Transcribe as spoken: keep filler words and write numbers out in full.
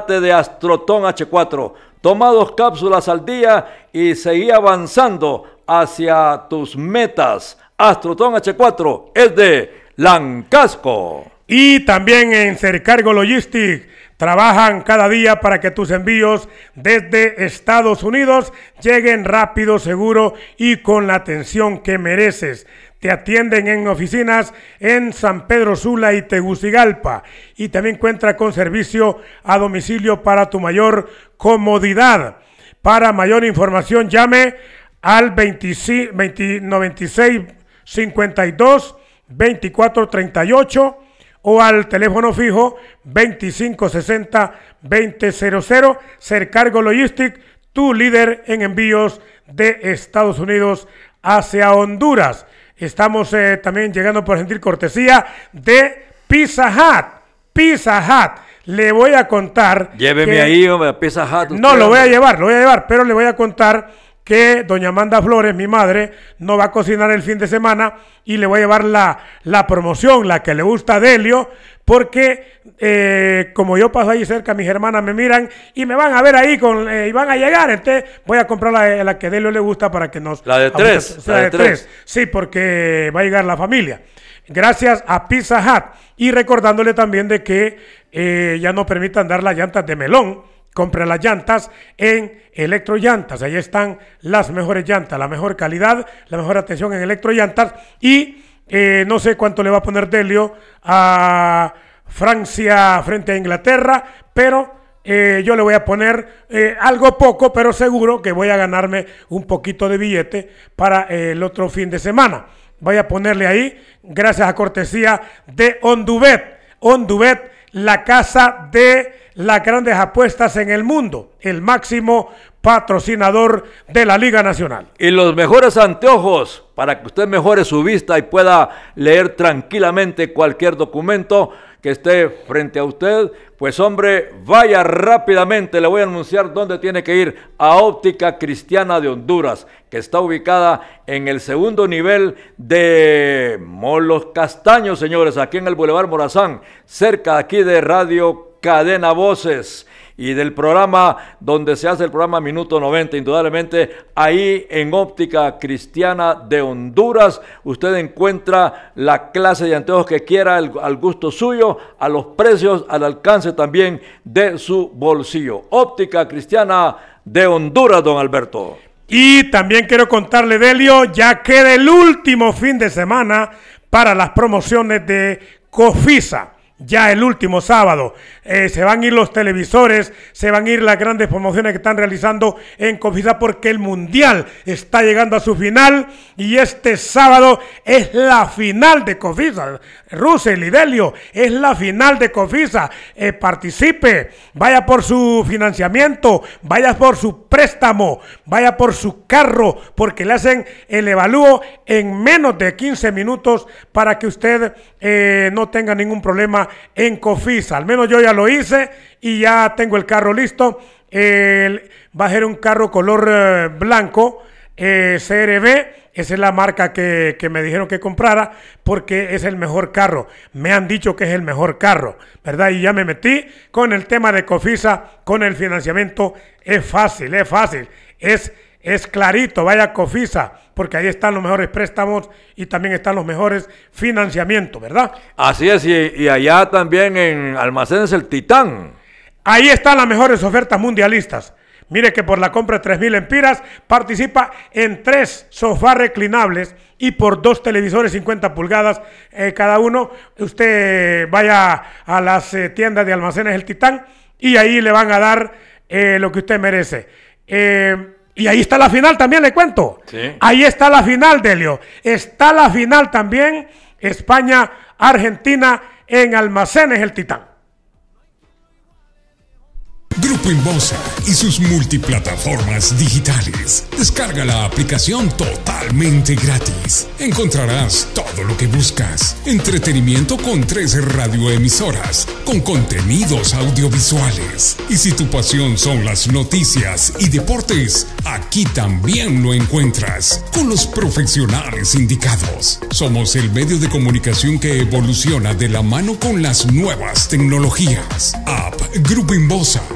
parte de Astrotón H cuatro. Toma dos cápsulas al día y seguí avanzando hacia tus metas. Astrotón H cuatro es de Lancasco. Y también en Cercargo Logistics trabajan cada día para que tus envíos desde Estados Unidos lleguen rápido, seguro y con la atención que mereces. Te atienden en oficinas en San Pedro Sula y Tegucigalpa. Y también cuenta con servicio a domicilio para tu mayor comodidad. Para mayor información llame al veintiséis, veinte, noventa y seis, cincuenta y dos, veinticuatro treinta y ocho o al teléfono fijo veinticinco sesenta, veinte cero cero. Cercargo Logistics, tu líder en envíos de Estados Unidos hacia Honduras. Estamos eh, también llegando por gentil cortesía de Pizza Hut. Pizza Hut. Le voy a contar. Lléveme que... ahí, hombre, a Pizza Hut. No, lo voy a llevar, lo voy a llevar, pero le voy a contar que doña Amanda Flores, mi madre, no va a cocinar el fin de semana y le voy a llevar la, la promoción, la que le gusta a Delio, porque eh, como yo paso ahí cerca, mis hermanas me miran y me van a ver ahí con, eh, y van a llegar, entonces voy a comprar la, la que a Delio le gusta para que nos... La de tres. O sea, la de, de tres. tres. Sí, porque va a llegar la familia. Gracias a Pizza Hut. Y recordándole también de que eh, ya no permitan dar las llantas de melón. Compre las llantas en Electrollantas. Ahí están las mejores llantas, la mejor calidad, la mejor atención en Electrollantas. Y eh, no sé cuánto le va a poner Delio a Francia frente a Inglaterra, pero eh, yo le voy a poner eh, algo poco, pero seguro que voy a ganarme un poquito de billete para eh, el otro fin de semana. Voy a ponerle ahí, gracias a cortesía de Ondubet. Ondubet, la casa de las grandes apuestas en el mundo, el máximo patrocinador de la Liga Nacional. Y los mejores anteojos para que usted mejore su vista y pueda leer tranquilamente cualquier documento que esté frente a usted. Pues hombre, vaya rápidamente, le voy a anunciar dónde tiene que ir: a Óptica Cristiana de Honduras, que está ubicada en el segundo nivel de Molos Castaños, señores, aquí en el Boulevard Morazán, cerca aquí de Radio Cadena Voces y del programa donde se hace el programa Minuto noventa, indudablemente ahí en Óptica Cristiana de Honduras usted encuentra la clase de anteojos que quiera, el, al gusto suyo, a los precios, al alcance también de su bolsillo. Óptica Cristiana de Honduras, don Alberto. Y también quiero contarle, Delio, ya queda el último fin de semana para las promociones de Cofisa. Ya el último sábado eh, se van a ir los televisores, se van a ir las grandes promociones que están realizando en Cofisa, porque el Mundial está llegando a su final y este sábado es la final de Cofisa. Russell y Delio, es la final de Cofisa. Eh, participe, vaya por su financiamiento, vaya por su préstamo, vaya por su carro, porque le hacen el evalúo en menos de quince minutos para que usted eh, no tenga ningún problema en Cofisa. Al menos yo ya lo hice y ya tengo el carro listo. Eh, va a ser un carro color eh, blanco, eh, C R V. Esa es la marca que, que me dijeron que comprara, porque es el mejor carro. Me han dicho que es el mejor carro, ¿verdad? Y ya me metí con el tema de Cofisa, con el financiamiento. Es fácil, es fácil, es, es clarito. Vaya a Cofisa, porque ahí están los mejores préstamos y también están los mejores financiamientos, ¿verdad? Así es, y, y allá también en Almacenes El Titán. Ahí están las mejores ofertas mundialistas. Mire que por la compra de tres mil empiras participa en tres sofás reclinables y por dos televisores cincuenta pulgadas eh, cada uno. Usted vaya a las eh, tiendas de Almacenes El Titán y ahí le van a dar eh, lo que usted merece. Eh, y ahí está la final también, le cuento. Sí. Ahí está la final, Delio. Está la final también, España-Argentina en Almacenes El Titán. Grupo Inbosa y sus multiplataformas digitales. Descarga la aplicación totalmente gratis. Encontrarás todo lo que buscas. Entretenimiento con tres radioemisoras, con contenidos audiovisuales. Y si tu pasión son las noticias y deportes, aquí también lo encuentras, con los profesionales indicados. Somos el medio de comunicación que evoluciona de la mano con las nuevas tecnologías. App Grupo Inbosa.